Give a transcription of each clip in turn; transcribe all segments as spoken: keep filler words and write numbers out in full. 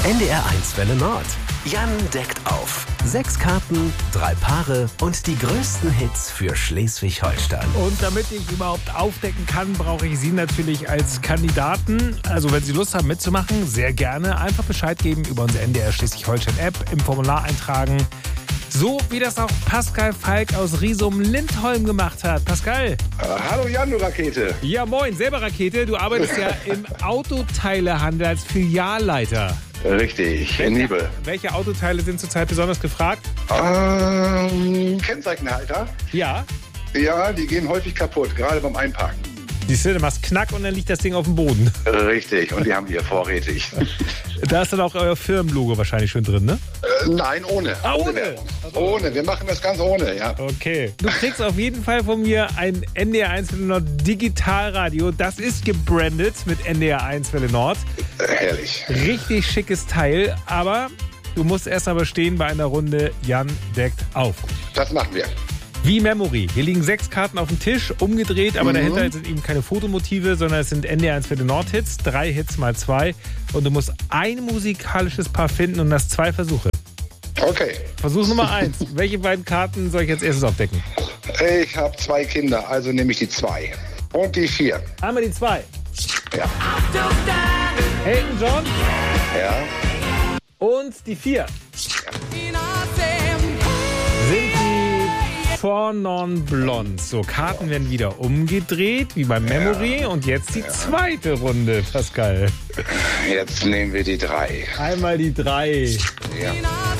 N D R eins Welle Nord. Jan deckt auf. Sechs Karten, drei Paare und die größten Hits für Schleswig-Holstein. Und damit ich überhaupt aufdecken kann, brauche ich Sie natürlich als Kandidaten. Also wenn Sie Lust haben mitzumachen, sehr gerne. Einfach Bescheid geben über unsere N D R Schleswig-Holstein-App, im Formular eintragen. So wie das auch Pascal Falk aus Riesum-Lindholm gemacht hat. Pascal. Äh, hallo Jan, du Rakete. Ja, moin, selber Rakete. Du arbeitest ja im Autoteilehandel als Filialleiter. Richtig, in Nibel. Welche Autoteile sind zurzeit besonders gefragt? Ähm, Kennzeichenhalter. Ja. Ja, die gehen häufig kaputt, gerade beim Einparken. Siehst du, du machst Knack und dann liegt das Ding auf dem Boden. Richtig, und die haben wir vorrätig. Da ist dann auch euer Firmenlogo wahrscheinlich schon drin, ne? Äh, nein, ohne. Ah, ohne? Werbung. Ohne, wir machen das ganz ohne, ja. Okay. Du kriegst auf jeden Fall von mir ein N D R eins Welle Nord Digitalradio. Das ist gebrandet mit N D R eins Welle Nord. Äh, herrlich. Richtig schickes Teil, aber du musst erst mal bestehen bei einer Runde Jan deckt auf. Das machen wir. Wie Memory. Hier liegen sechs Karten auf dem Tisch, umgedreht, aber mhm. dahinter sind eben keine Fotomotive, sondern es sind N D R eins Welle Nord Hits, drei Hits mal zwei. Und du musst ein musikalisches Paar finden und das zwei Versuche. Okay. Versuch Nummer eins. Welche beiden Karten soll ich als erstes aufdecken? Ich habe zwei Kinder, also nehme ich die zwei. Und die vier. Einmal die zwei. Ja. Elton John. Ja. Und die vier. Ja. Sind die Four Non Blondes. So, Karten werden wieder umgedreht, wie beim Memory. Ja. Und jetzt die ja. zweite Runde, Pascal. Jetzt nehmen wir die drei. Einmal die drei. Ja.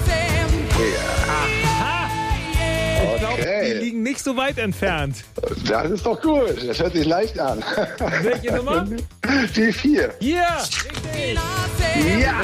Aha! Ich glaube, Okay. die liegen nicht so weit entfernt. Das ist doch gut. Das hört sich leicht an. Welche Nummer? Die vier. Hier! Richtig! Ja!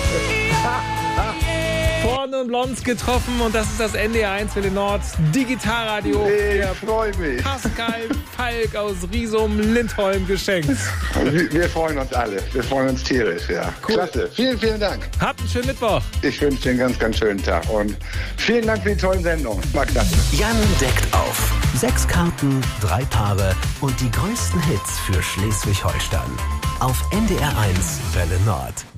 Vorne und Blondes getroffen und das ist das N D R eins Welle Nord Digitalradio. Ich freue mich. Pascal Falk aus Riesum-Lindholm geschenkt. Wir, wir freuen uns alle. Wir freuen uns tierisch, ja. Cool. Klasse. Vielen, vielen Dank. Habt einen schönen Mittwoch. Ich wünsche dir einen ganz, ganz schönen Tag und vielen Dank für die tollen Sendungen. War klasse. Jan deckt auf. Sechs Karten, drei Paare und die größten Hits für Schleswig-Holstein. Auf N D R eins Welle Nord.